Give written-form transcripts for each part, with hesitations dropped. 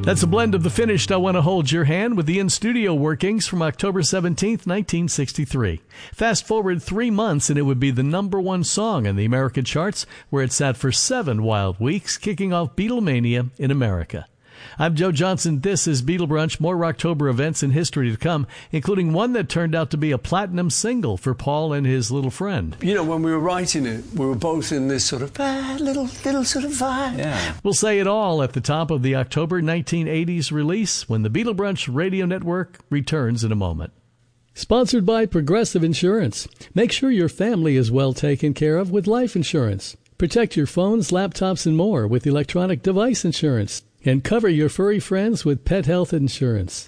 That's a blend of the finished I Want to Hold Your Hand with the in-studio workings from October 17th, 1963. Fast forward 3 months and it would be the #1 song in the American charts, where it sat for 7 wild weeks, kicking off Beatlemania in America. I'm Joe Johnson. This is Beatle Brunch. More Rocktober events in history to come, including one that turned out to be a platinum single for Paul and his little friend. You know, when we were writing it, we were both in this sort of little sort of vibe. Yeah. We'll say it all at the top of the October 1980s release when the Beatle Brunch Radio Network returns in a moment. Sponsored by Progressive Insurance. Make sure your family is well taken care of with life insurance. Protect your phones, laptops, and more with electronic device insurance. And cover your furry friends with pet health insurance.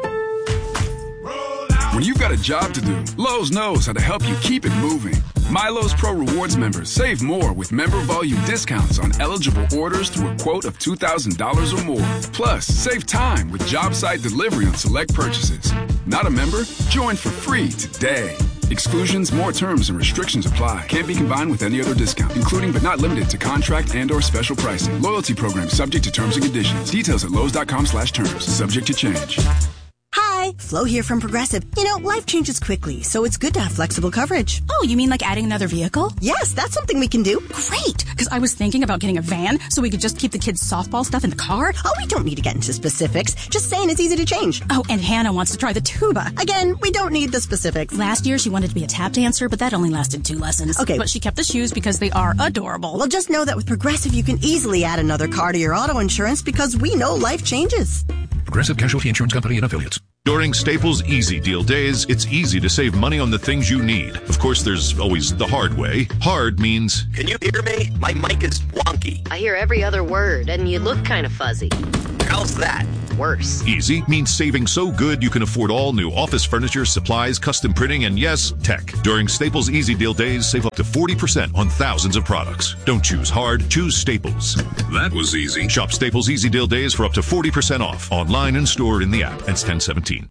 When you've got a job to do, Lowe's knows how to help you keep it moving. My Lowe's Pro Rewards members save more with member volume discounts on eligible orders through a quote of $2,000 or more. Plus, save time with job site delivery on select purchases. Not a member? Join for free today. Exclusions, more terms, and restrictions apply. Can't be combined with any other discount, including but not limited to contract and/or special pricing. Loyalty program subject to terms and conditions. Details at Lowe's.com/terms. Subject to change. Hi, Flo here from Progressive. You know, life changes quickly, so it's good to have flexible coverage. Oh, you mean like adding another vehicle? Yes, that's something we can do. Great, because I was thinking about getting a van so we could just keep the kids' softball stuff in the car. Oh, we don't need to get into specifics. Just saying it's easy to change. Oh, and Hannah wants to try the tuba. Again, we don't need the specifics. Last year, she wanted to be a tap dancer, but that only lasted 2 lessons. Okay. But she kept the shoes because they are adorable. Well, just know that with Progressive, you can easily add another car to your auto insurance because we know life changes. Progressive Casualty Insurance Company and Affiliates. During Staples Easy Deal Days, it's easy to save money on the things you need. Of course, there's always the hard way. Hard means... Can you hear me? My mic is wonky. I hear every other word, and you look kind of fuzzy. How's that? Worse. Easy means saving so good you can afford all new office furniture, supplies, custom printing, and yes, tech. During Staples Easy Deal Days, save up to 40% on thousands of products. Don't choose hard, choose Staples. That was easy. Shop Staples Easy Deal Days for up to 40% off. Online and stored in the app. Ends 10/17.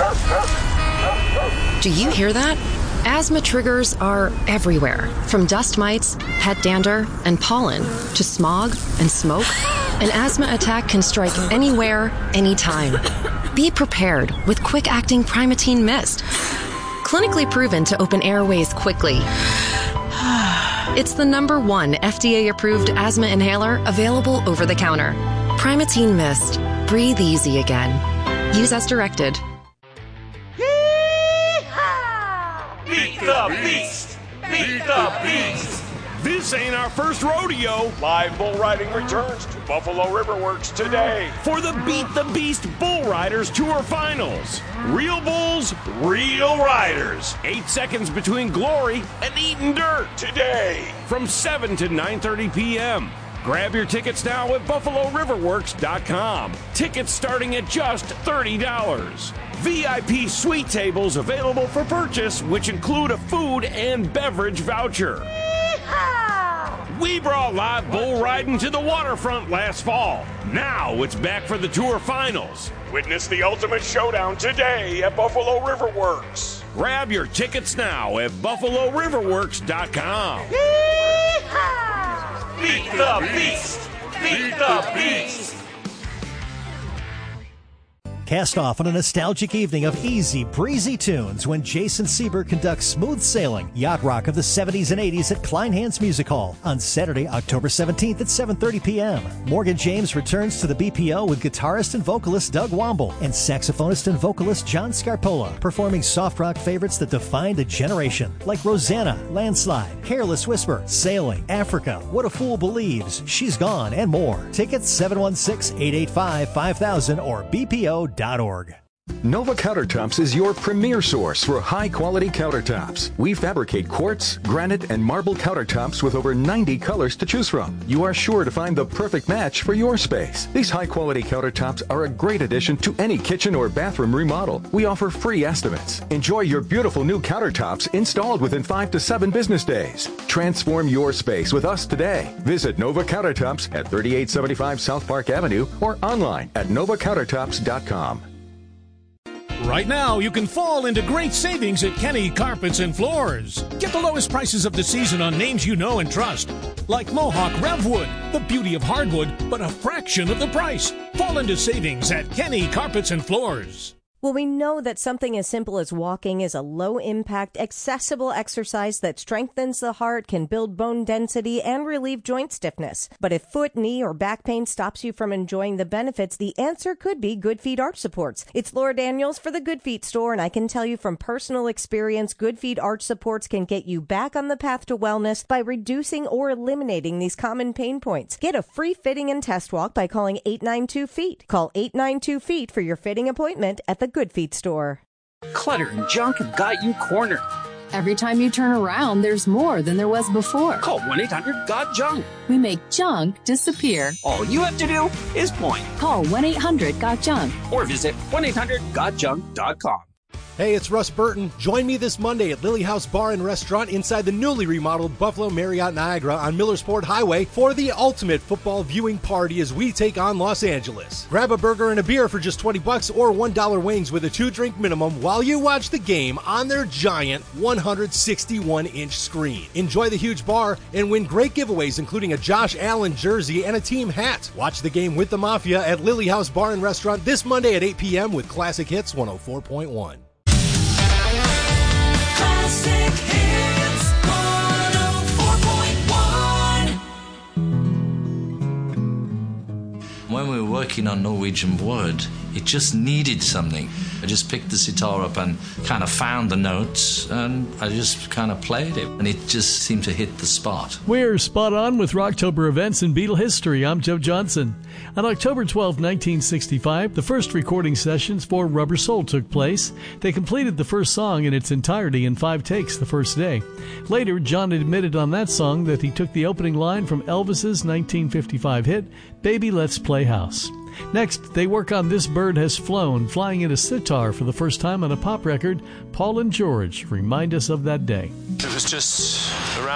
Do you hear that? Asthma triggers are everywhere, from dust mites, pet dander, and pollen, to smog and smoke. An asthma attack can strike anywhere, anytime. Be prepared with quick-acting Primatene Mist. Clinically proven to open airways quickly. It's the #1 FDA-approved asthma inhaler available over the counter. Primatene Mist. Breathe easy again. Use as directed. Beat the beast! Beat the beast! This ain't our first rodeo. Live bull riding returns to Buffalo River Works today for the Beat the Beast Bull Riders Tour Finals. Real bulls, real riders. 8 seconds between glory and eating dirt today from 7 to 9:30 p.m. Grab your tickets now at BuffaloRiverWorks.com. Tickets starting at just $30. VIP suite tables available for purchase, which include a food and beverage voucher. Yeehaw! We brought live bull riding to the waterfront last fall. Now it's back for the tour finals. Witness the ultimate showdown today at Buffalo River Works. Grab your tickets now at BuffaloRiverWorks.com. Yeehaw! Beat the beast! Beat the beast! Cast off on a nostalgic evening of easy, breezy tunes when Jason Sieber conducts Smooth Sailing, Yacht Rock of the 70s and 80s at Kleinhans Music Hall on Saturday, October 17th at 7:30 p.m. Morgan James returns to the BPO with guitarist and vocalist Doug Womble and saxophonist and vocalist John Scarpola, performing soft rock favorites that defined a generation, like Rosanna, Landslide, Careless Whisper, Sailing, Africa, What a Fool Believes, She's Gone, and more. Tickets 716-885-5000 or BPO.org. Nova Countertops is your premier source for high-quality countertops. We fabricate quartz, granite, and marble countertops with over 90 colors to choose from. You are sure to find the perfect match for your space. These high-quality countertops are a great addition to any kitchen or bathroom remodel. We offer free estimates. Enjoy your beautiful new countertops installed within 5 to 7 business days. Transform your space with us today. Visit Nova Countertops at 3875 South Park Avenue or online at novacountertops.com. Right now, you can fall into great savings at Kenny Carpets and Floors. Get the lowest prices of the season on names you know and trust. Like Mohawk Revwood, the beauty of hardwood, but a fraction of the price. Fall into savings at Kenny Carpets and Floors. Well, we know that something as simple as walking is a low-impact, accessible exercise that strengthens the heart, can build bone density, and relieve joint stiffness. But if foot, knee, or back pain stops you from enjoying the benefits, the answer could be Good Feet Arch Supports. It's Laura Daniels for the Good Feet store, and I can tell you from personal experience, Good Feet Arch Supports can get you back on the path to wellness by reducing or eliminating these common pain points. Get a free fitting and test walk by calling 892-FEET. Call 892-FEET for your fitting appointment at the Good Feet store. Clutter and junk have got you cornered. Every time you turn around, there's more than there was before. Call 1-800-GOT-JUNK. We make junk disappear. All you have to do is point. Call 1-800-GOT-JUNK. Or visit 1-800-GOT-JUNK.com. Hey, it's Russ Burton. Join me this Monday at Lily House Bar and Restaurant inside the newly remodeled Buffalo Marriott Niagara on Millersport Highway for the ultimate football viewing party as we take on Los Angeles. Grab a burger and a beer for just $20 or $1 wings with a 2-drink minimum while you watch the game on their giant 161-inch screen. Enjoy the huge bar and win great giveaways including a Josh Allen jersey and a team hat. Watch the game with the Mafia at Lily House Bar and Restaurant this Monday at 8 p.m. with Classic Hits 104.1. Classic Hits 104.1. When we were working on Norwegian Wood, it just needed something. I just picked the sitar up and kind of found the notes, and I just kind of played it, and it just seemed to hit the spot. We're spot on with Rocktober events in Beatle history. I'm Joe Johnson. On October 12, 1965, the first recording sessions for Rubber Soul took place. They completed the first song in its entirety in 5 takes the first day. Later, John admitted on that song that he took the opening line from Elvis's 1955 hit, Baby Let's Play House. Next, they work on This Bird Has Flown, flying in a sitar for the first time on a pop record. Paul and George remind us of that day. It was just around